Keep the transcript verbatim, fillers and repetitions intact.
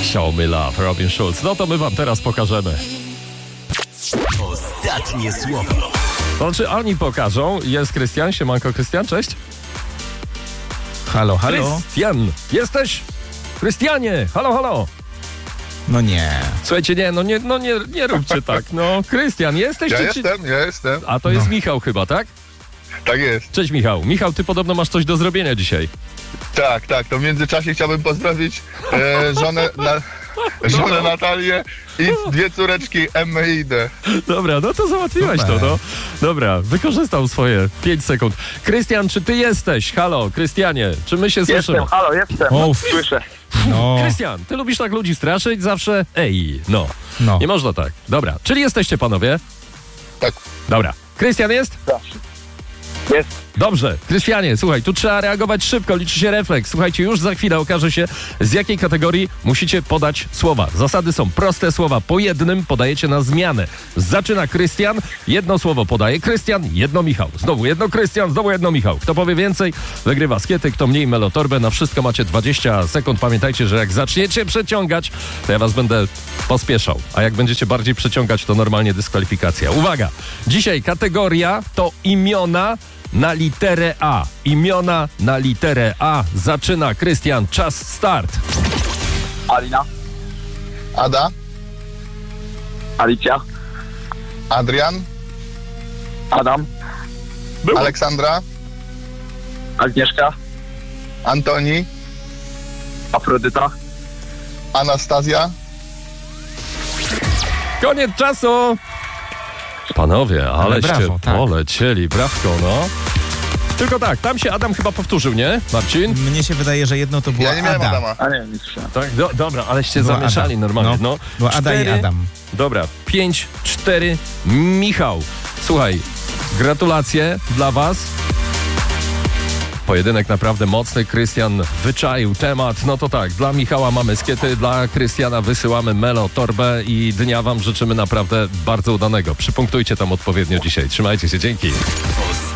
Show Me Love, Robin Schulz. No to my wam teraz pokażemy. Ostatnie słowo. To czy oni pokażą? Jest Krystian, siemanko Krystian, cześć. Halo, halo. Krystian, jesteś? Krystianie, halo, halo. No nie. Słuchajcie, nie, no nie, no nie, nie róbcie tak. No, Krystian, jesteś? Ja czy, jestem, ja jestem. A to jest Michał chyba, tak? Tak jest. Cześć Michał. Michał, ty podobno masz coś do zrobienia dzisiaj. Tak, tak. To w międzyczasie chciałbym pozdrowić e, żonę, na, żonę Natalię i dwie córeczki Emmę i Idę. Dobra, no to załatwiłeś Super. to, no. Dobra, wykorzystał swoje pięć sekund. Krystian, czy ty jesteś? Halo, Krystianie, czy my się słyszymy? Jestem, halo, jestem. O, Słyszę. no. Krystian, ty lubisz tak ludzi straszyć zawsze? Ej, no. No. Nie można tak. Dobra, czyli jesteście panowie? Tak. Dobra. Krystian jest? Jest. Dobrze. Krystianie, słuchaj, tu trzeba reagować szybko, liczy się refleks. Słuchajcie, już za chwilę okaże się, z jakiej kategorii musicie podać słowa. Zasady są proste, słowa po jednym podajecie na zmianę. Zaczyna Krystian, jedno słowo podaje Krystian, jedno Michał. Znowu jedno Krystian, znowu jedno Michał. Kto powie więcej, wygrywa skiety, kto mniej melotorbę. Na wszystko macie dwadzieścia sekund. Pamiętajcie, że jak zaczniecie przeciągać, to ja was będę pospieszał. A jak będziecie bardziej przeciągać, to normalnie dyskwalifikacja. Uwaga! Dzisiaj kategoria to imiona na literę A. Imiona na literę A. Zaczyna Krystian. Czas start. Alina, Ada, Alicja, Adrian, Adam, Aleksandra, Agnieszka, Antoni, Afrodyta, Anastazja. Koniec czasu! Panowie, aleście brawo, tak. polecieli. Brawko, no. Tylko tak, tam się Adam chyba powtórzył, nie? Marcin? Mnie się wydaje, że jedno to była Ja nie miałem Ada. Adama. a nie, nie słyszałem. Tak, do, dobra, aleście Była zamieszali Ada. normalnie, no. No, była Ada i Cztery- Adam. Dobra, pięć, cztery, Michał. Słuchaj, gratulacje dla was. Pojedynek naprawdę mocny. Krystian wyczaił temat. No to tak, dla Michała mamy skiety, dla Krystiana wysyłamy melo torbę i dnia wam życzymy naprawdę bardzo udanego. Przypunktujcie tam odpowiednio dzisiaj. Trzymajcie się, dzięki.